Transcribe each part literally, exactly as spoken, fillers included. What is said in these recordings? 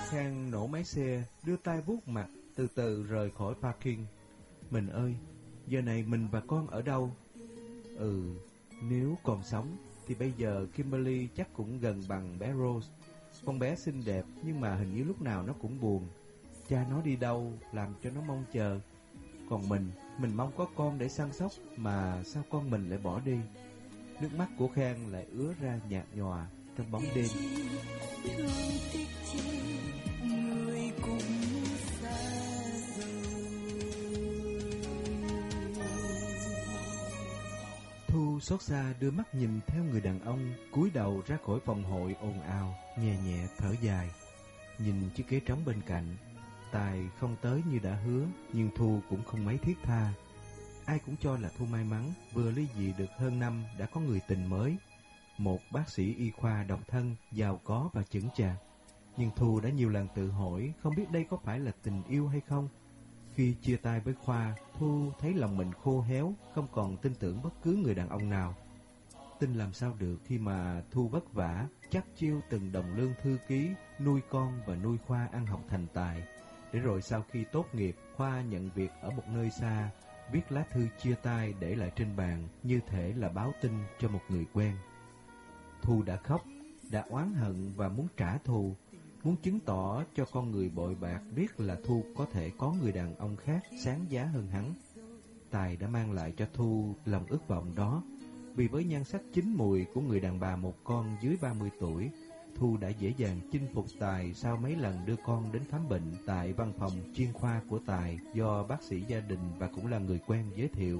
Khang nổ máy xe, đưa tay vuốt mặt, từ từ rời khỏi parking. Mình ơi, giờ này mình và con ở đâu? Ừ, nếu còn sống thì bây giờ Kimberly chắc cũng gần bằng bé Rose. Con bé xinh đẹp nhưng mà hình như lúc nào nó cũng buồn. Cha nó đi đâu làm cho nó mong chờ. Còn mình, mình mong có con để săn sóc, mà sao con mình lại bỏ đi? Nước mắt của Khang lại ứa ra nhạt nhòa trong bóng đêm. Thu xót xa đưa mắt nhìn theo người đàn ông cúi đầu ra khỏi phòng hội ồn ào, nhẹ nhẹ thở dài. Nhìn chiếc ghế trống bên cạnh, Tài không tới như đã hứa, nhưng Thu cũng không mấy thiết tha. Ai cũng cho là Thu may mắn, vừa ly dị được hơn năm đã có người tình mới, một bác sĩ y khoa độc thân, giàu có và chững chạc. Nhưng Thu đã nhiều lần tự hỏi không biết đây có phải là tình yêu hay không. Khi chia tay với Khoa, Thu thấy lòng mình khô héo, không còn tin tưởng bất cứ người đàn ông nào. Tin làm sao được khi mà Thu vất vả, chắc chiêu từng đồng lương thư ký, nuôi con và nuôi Khoa ăn học thành tài. Để rồi sau khi tốt nghiệp, Khoa nhận việc ở một nơi xa, viết lá thư chia tay để lại trên bàn, như thể là báo tin cho một người quen. Thu đã khóc, đã oán hận và muốn trả thù, muốn chứng tỏ cho con người bội bạc biết là Thu có thể có người đàn ông khác sáng giá hơn hắn. Tài đã mang lại cho Thu lòng ước vọng đó, vì với nhan sắc chín mùi của người đàn bà một con dưới ba mươi tuổi, Thu đã dễ dàng chinh phục Tài sau mấy lần đưa con đến khám bệnh tại văn phòng chuyên khoa của Tài do bác sĩ gia đình và cũng là người quen giới thiệu.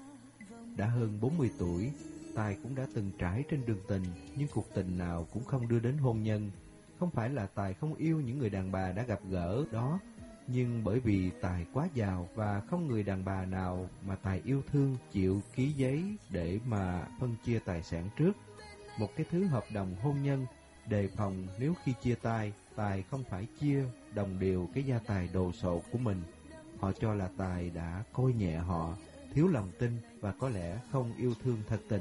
Đã hơn bốn mươi tuổi, Tài cũng đã từng trải trên đường tình, nhưng cuộc tình nào cũng không đưa đến hôn nhân. Không phải là Tài không yêu những người đàn bà đã gặp gỡ đó, nhưng bởi vì Tài quá giàu và không người đàn bà nào mà Tài yêu thương chịu ký giấy để mà phân chia tài sản trước. Một cái thứ hợp đồng hôn nhân, đề phòng nếu khi chia tay, Tài không phải chia đồng đều cái gia tài đồ sộ của mình. Họ cho là Tài đã coi nhẹ họ, thiếu lòng tin và có lẽ không yêu thương thật tình.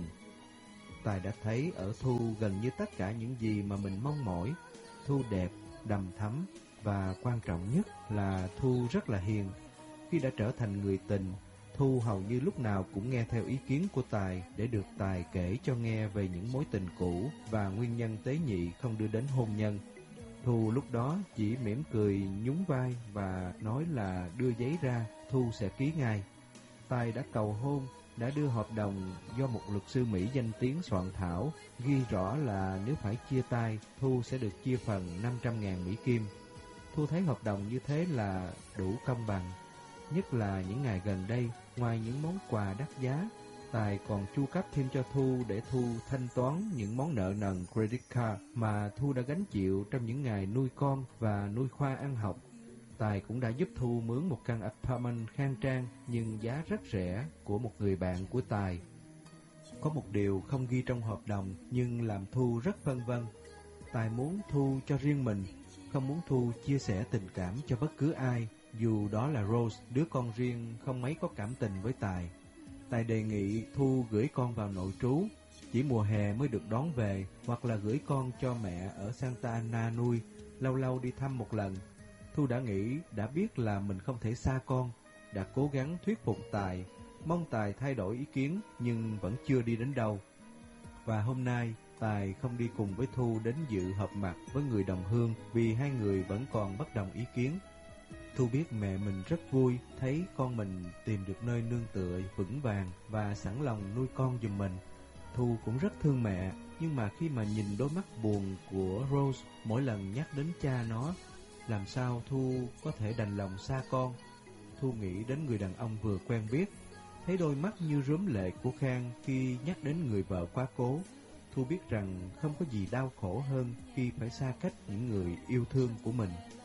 Tài đã thấy ở Thu gần như tất cả những gì mà mình mong mỏi. Thu đẹp, đằm thắm và quan trọng nhất là Thu rất là hiền. Khi đã trở thành người tình, Thu hầu như lúc nào cũng nghe theo ý kiến của Tài để được Tài kể cho nghe về những mối tình cũ và nguyên nhân tế nhị không đưa đến hôn nhân. Thu lúc đó chỉ mỉm cười nhún vai và nói là đưa giấy ra, Thu sẽ ký ngay. Tài đã cầu hôn, đã đưa hợp đồng do một luật sư Mỹ danh tiếng soạn thảo, ghi rõ là nếu phải chia tay, Thu sẽ được chia phần năm trăm ngàn Mỹ Kim. Thu thấy hợp đồng như thế là đủ công bằng. Nhất là những ngày gần đây, ngoài những món quà đắt giá, Tài còn chu cấp thêm cho Thu để Thu thanh toán những món nợ nần credit card mà Thu đã gánh chịu trong những ngày nuôi con và nuôi Khoa ăn học. Tài cũng đã giúp Thu mướn một căn apartment khang trang nhưng giá rất rẻ của một người bạn của Tài. Có một điều không ghi trong hợp đồng nhưng làm Thu rất phân vân. Tài muốn Thu cho riêng mình, không muốn Thu chia sẻ tình cảm cho bất cứ ai, dù đó là Rose, đứa con riêng không mấy có cảm tình với Tài. Tài đề nghị Thu gửi con vào nội trú, chỉ mùa hè mới được đón về, hoặc là gửi con cho mẹ ở Santa Ana nuôi, lâu lâu đi thăm một lần. Thu đã nghĩ, đã biết là mình không thể xa con, đã cố gắng thuyết phục Tài, mong Tài thay đổi ý kiến nhưng vẫn chưa đi đến đâu. Và hôm nay, Tài không đi cùng với Thu đến dự họp mặt với người đồng hương vì hai người vẫn còn bất đồng ý kiến. Thu biết mẹ mình rất vui thấy con mình tìm được nơi nương tựa vững vàng và sẵn lòng nuôi con giùm mình. Thu cũng rất thương mẹ, nhưng mà khi mà nhìn đôi mắt buồn của Rose mỗi lần nhắc đến cha nó, làm sao Thu có thể đành lòng xa con. Thu nghĩ đến người đàn ông vừa quen biết, thấy đôi mắt như rướm lệ của Khang khi nhắc đến người vợ quá cố. Thu biết rằng không có gì đau khổ hơn khi phải xa cách những người yêu thương của mình.